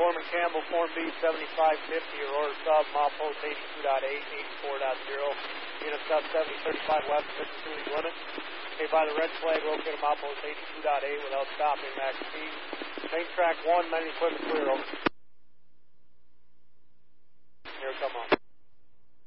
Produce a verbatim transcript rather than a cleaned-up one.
Foreman Campbell, Form B seventy-five fifty, or order sub, milepost eighty-two point eight, eighty-four point zero, unit sub seventy thirty-five west, fifty-two limit. Okay, by the red flag, locate a milepost eighty-two point eight without stopping, max speed. Main track one, main equipment clear, over.